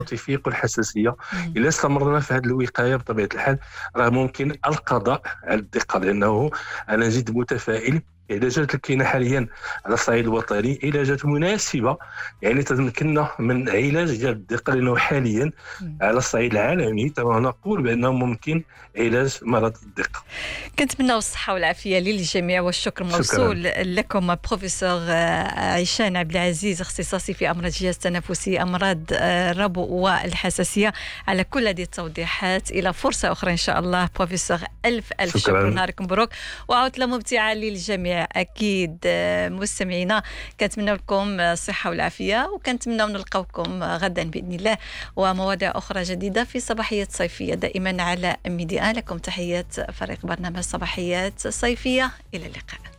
التيفيق والحساسيه. الا استمرنا في هذه الوقايه بطبيعه الحال راه ممكن القضاء على الدقه، لانه انا جد متفائل. العلاجات الكاينه حاليا على الصعيد الوطني علاجات مناسبه، يعني تمكننا من علاج ديال الدقه، لانه حاليا على الصعيد العالمي نقول بانه ممكن علاج مرض الدقه. كنتمنى الصحة والعافية للجميع، والشكر موصول لكم بروفيسور عيشان عبد العزيز، اختصاصي في أمراض الجهاز التنفسي، أمراض الربو والحساسية، على كل هذه التوضيحات. إلى فرصة أخرى إن شاء الله بروفيسور. ألف شكر، نهاركم مبروك وعطلة ممتعة للجميع. أكيد مستمعينا كنتمنى لكم الصحة والعافية، وكنتمنى نلقاوكم غدا بإذن الله ومواضيع أخرى جديدة في صباحية صيفية دائما على ميدي آن. لكم تحيات فريق برنامج صباحيات صيفية، إلى اللقاء.